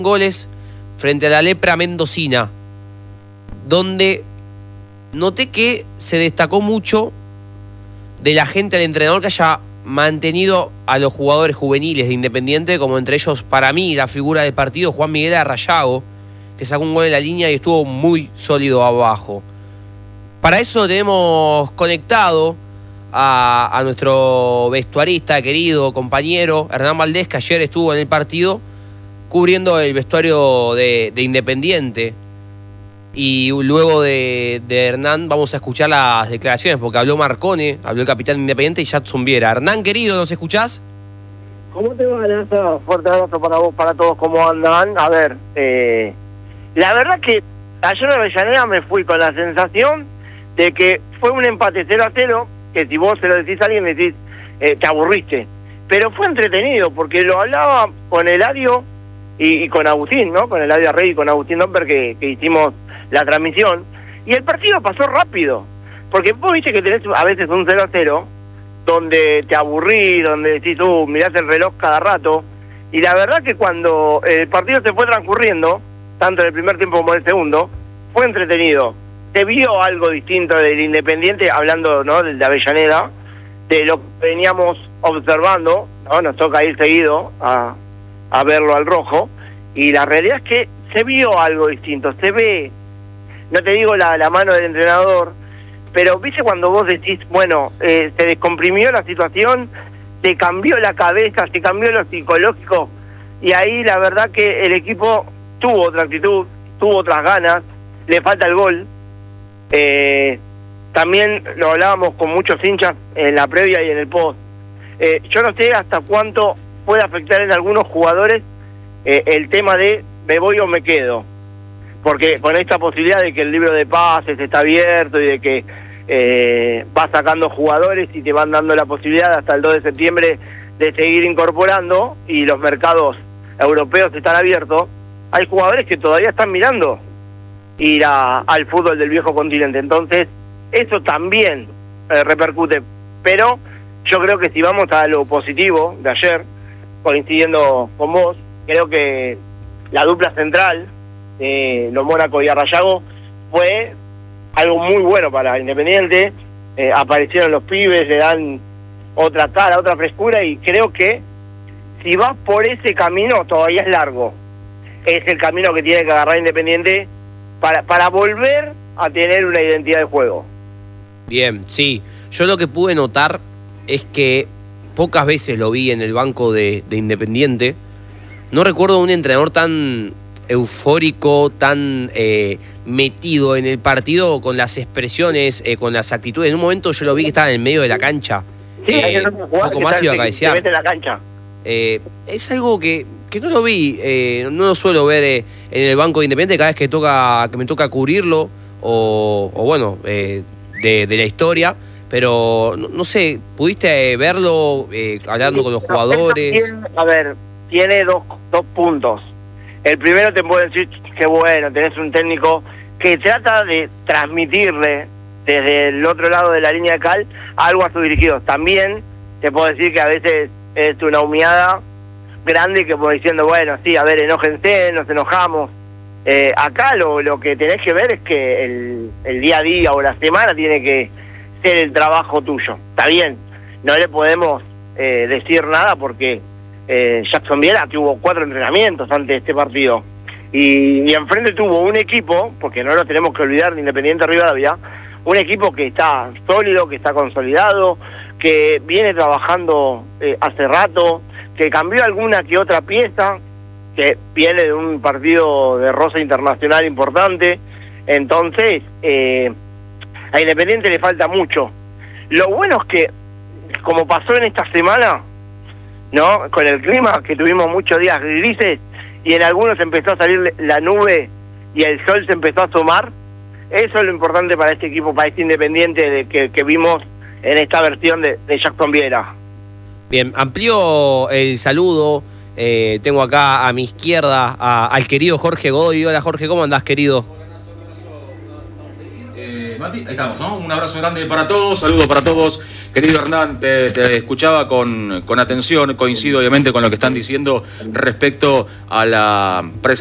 goles frente a la Lepra mendocina, donde noté que se destacó mucho de la gente del entrenador que haya mantenido a los jugadores juveniles de Independiente, como entre ellos, para mí, la figura del partido, Juan Miguel Arrayago, que sacó un gol en la línea y estuvo muy sólido abajo. Para eso tenemos conectado a nuestro vestuarista, querido compañero, Hernán Valdés, que ayer estuvo en el partido cubriendo el vestuario de Independiente. Y luego de Hernán vamos a escuchar las declaraciones, porque habló Marcone, habló el capitán de Independiente y Jadson Viera. Hernán, querido, ¿nos escuchás? ¿Cómo te va, Nasa? Fuerte abrazo para vos, para todos, ¿cómo andan? A ver, la verdad que ayer en Avellaneda me fui con la sensación de que fue un empate 0-0, que si vos se lo decís a alguien, decís, te aburriste. Pero fue entretenido, porque lo hablaba con Eladio y con Agustín, ¿no? Con Eladio Arrey y con Agustín Domper, que hicimos la transmisión, y el partido pasó rápido, porque vos viste que tenés a veces un 0-0, donde te aburrís, donde decís, mirás el reloj cada rato, y la verdad que cuando el partido se fue transcurriendo, tanto en el primer tiempo como en el segundo, fue entretenido. Se vio algo distinto del Independiente, hablando, ¿no?, del de Avellaneda, de lo que veníamos observando, ¿no? Nos toca ir seguido a verlo al rojo, y la realidad es que se vio algo distinto, se ve, no te digo la mano del entrenador, pero viste cuando vos decís, bueno, se descomprimió la situación, se cambió la cabeza, se cambió lo psicológico, y ahí la verdad que el equipo tuvo otra actitud, tuvo otras ganas, le falta el gol. También lo hablábamos con muchos hinchas en la previa y en el post. Yo no sé hasta cuánto puede afectar en algunos jugadores el tema de me voy o me quedo, porque con esta posibilidad de que el libro de pases está abierto y de que vas sacando jugadores y te van dando la posibilidad hasta el 2 de septiembre de seguir incorporando, y los mercados europeos están abiertos, hay jugadores que todavía están mirando ir al fútbol del viejo continente. Entonces eso también repercute, pero yo creo que si vamos a lo positivo de ayer, coincidiendo con vos, creo que la dupla central los Mónaco y Arrayago fue algo muy bueno para Independiente. Aparecieron los pibes, le dan otra cara, otra frescura, y creo que si vas por ese camino todavía es largo. Es el camino que tiene que agarrar Independiente para volver a tener una identidad de juego. Bien, sí. Yo lo que pude notar es que pocas veces lo vi en el banco de Independiente. No recuerdo un entrenador tan eufórico, tan metido en el partido, con las expresiones, con las actitudes. En un momento yo lo vi que estaba en el medio de la cancha. Sí, un poco más iba a cabecear. Se mete en la cancha. Es algo que no lo vi, no lo suelo ver en el banco de Independiente cada vez que me toca cubrirlo, o bueno, de la historia. Pero no sé, ¿pudiste verlo hablando con los jugadores? A ver, tiene dos puntos. El primero, te puedo decir que bueno, tenés un técnico que trata de transmitirle desde el otro lado de la línea de cal algo a sus dirigidos. También te puedo decir que a veces es una humillada grande, que por diciendo, bueno, sí, a ver, enójense, nos enojamos. Acá lo que tenés que ver es que el día a día o la semana tiene que ser el trabajo tuyo. Está bien, no le podemos decir nada porque Jadson Viera tuvo 4 entrenamientos antes de este partido, y enfrente tuvo un equipo, porque no lo tenemos que olvidar, de Independiente Rivadavia, un equipo que está sólido, que está consolidado, que viene trabajando hace rato, que cambió alguna que otra pieza, que viene de un partido de rosa internacional importante. Entonces a Independiente le falta mucho. Lo bueno es que, como pasó en esta semana, ¿no?, con el clima, que tuvimos muchos días grises y en algunos empezó a salir la nube y el sol se empezó a asomar. Eso es lo importante para este equipo, para este Independiente que vimos en esta versión de Jadson Viera. Bien, amplío el saludo. Tengo acá a mi izquierda al querido Jorge Godoy. Hola Jorge, ¿cómo andás, querido? Hola, Nazo. Mati, ahí estamos, ¿no? Un abrazo grande para todos, saludos para todos. Querido Hernán, te escuchaba con atención, coincido obviamente con lo que están diciendo respecto a la